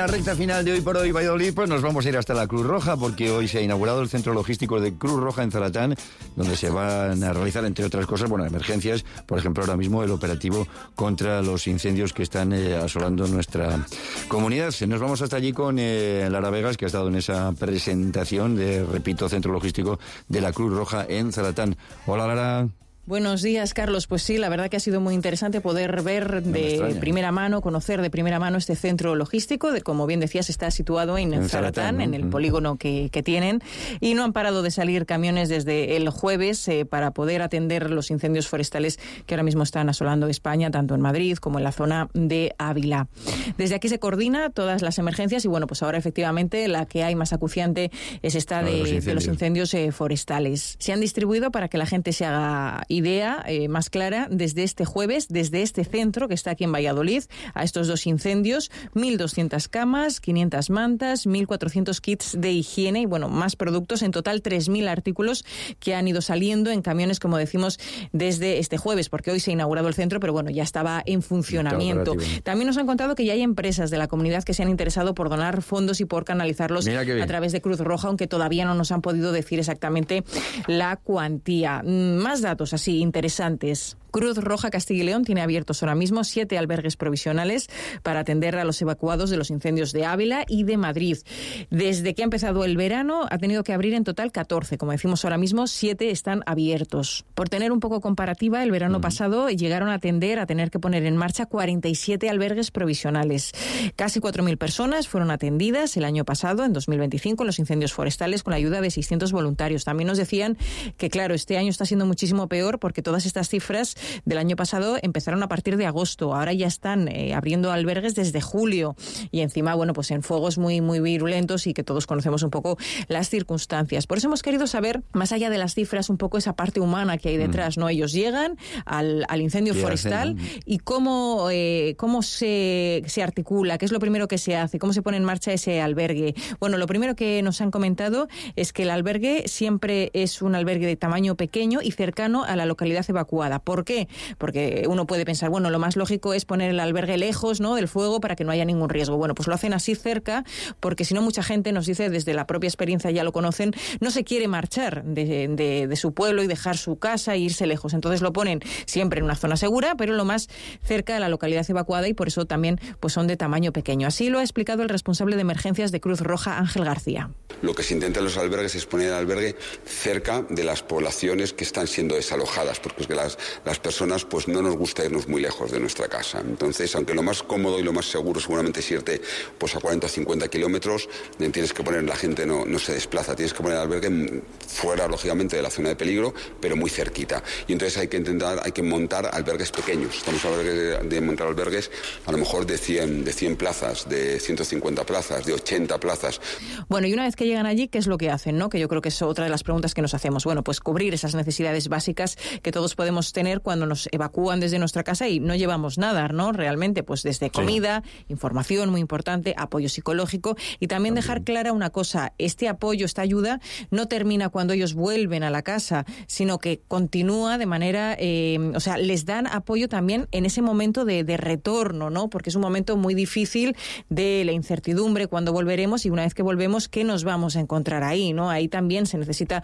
la recta final de Hoy por Hoy Valladolid, pues nos vamos a ir hasta la Cruz Roja, porque hoy se ha inaugurado el centro logístico de Cruz Roja en Zaratán, donde se van a realizar, entre otras cosas, emergencias, por ejemplo, ahora mismo el operativo contra los incendios que están asolando nuestra comunidad. Nos vamos hasta allí con Lara Vegas, que ha estado en esa presentación de, repito, centro logístico de la Cruz Roja en Zaratán. Hola, Lara. Buenos días, Carlos. Pues sí, la verdad que ha sido muy interesante poder ver de primera mano, conocer de primera mano este centro logístico. Como bien decías, está situado en Zaratán, en el polígono que tienen. Y no han parado de salir camiones desde el jueves para poder atender los incendios forestales que ahora mismo están asolando España, tanto en Madrid como en la zona de Ávila. Desde aquí se coordina todas las emergencias y bueno, pues ahora efectivamente la que hay más acuciante es esta de los incendios forestales. Se han distribuido para que la gente se haga idea más clara desde este jueves, desde este centro que está aquí en Valladolid, a estos dos incendios, 1.200 camas, 500 mantas, 1.400 kits de higiene y bueno, más productos, en total 3.000 artículos que han ido saliendo en camiones, como decimos, desde este jueves, porque hoy se ha inaugurado el centro, pero bueno, ya estaba en funcionamiento. También nos han contado que ya hay empresas de la comunidad que se han interesado por donar fondos y por canalizarlos a través de Cruz Roja, aunque todavía no nos han podido decir exactamente la cuantía. Más datos así interesantes. Cruz Roja Castilla y León tiene abiertos ahora mismo 7 albergues provisionales para atender a los evacuados de los incendios de Ávila y de Madrid. Desde que ha empezado el verano ha tenido que abrir en total 14. Como decimos ahora mismo, 7 están abiertos. Por tener un poco comparativa, el verano pasado llegaron a tener que poner en marcha 47 albergues provisionales. Casi 4.000 personas fueron atendidas el año pasado, en 2025, en los incendios forestales con la ayuda de 600 voluntarios. También nos decían que, claro, este año está siendo muchísimo peor porque todas estas cifras del año pasado empezaron a partir de agosto. Ahora ya están abriendo albergues desde julio y encima, bueno, pues en fuegos muy, muy virulentos y que todos conocemos un poco las circunstancias. Por eso hemos querido saber, más allá de las cifras, un poco esa parte humana que hay detrás, ¿no? Ellos llegan al incendio forestal y cómo se articula, qué es lo primero que se hace, cómo se pone en marcha ese albergue. Bueno, lo primero que nos han comentado es que el albergue siempre es un albergue de tamaño pequeño y cercano a la localidad evacuada. ¿Por qué? Porque uno puede pensar, bueno, lo más lógico es poner el albergue lejos, ¿no?, del fuego para que no haya ningún riesgo. Bueno, pues lo hacen así cerca, porque si no mucha gente nos dice, desde la propia experiencia ya lo conocen, no se quiere marchar de su pueblo y dejar su casa e irse lejos. Entonces lo ponen siempre en una zona segura, pero lo más cerca de la localidad evacuada y por eso también pues son de tamaño pequeño. Así lo ha explicado el responsable de emergencias de Cruz Roja, Ángel García. Lo que se intenta en los albergues es poner el albergue cerca de las poblaciones que están siendo desalojadas, porque es que las personas pues no nos gusta irnos muy lejos de nuestra casa. Entonces, aunque lo más cómodo y lo más seguro seguramente es irte pues a 40 o 50 kilómetros, tienes que poner, la gente no se desplaza, tienes que poner el albergue fuera, lógicamente, de la zona de peligro, pero muy cerquita. Y entonces hay que montar albergues pequeños. Estamos hablando de montar albergues a lo mejor de 100 plazas, de 150 plazas, de 80 plazas. Bueno, y una vez que llegan allí, ¿qué es lo que hacen, no? Que yo creo que es otra de las preguntas que nos hacemos. Bueno, pues cubrir esas necesidades básicas que todos podemos tener cuando nos evacúan desde nuestra casa y no llevamos nada, ¿no? Realmente, pues desde comida, información muy importante, apoyo psicológico y también dejar clara una cosa, este apoyo, esta ayuda no termina cuando ellos vuelven a la casa, sino que continúa de manera, les dan apoyo también en ese momento de retorno, ¿no? Porque es un momento muy difícil de la incertidumbre cuando volveremos y una vez que volvemos, ¿qué nos vamos a encontrar ahí, no? Ahí también se necesita